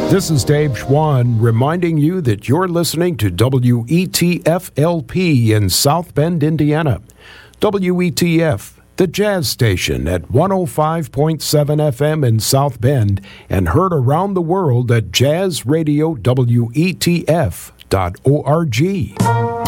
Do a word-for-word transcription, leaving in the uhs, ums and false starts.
This is Dave Schwann reminding you that you're listening to W E T F L P in South Bend, Indiana. W E T F, the jazz station at one oh five point seven F M in South Bend and heard around the world at jazz radio W E T F dot org.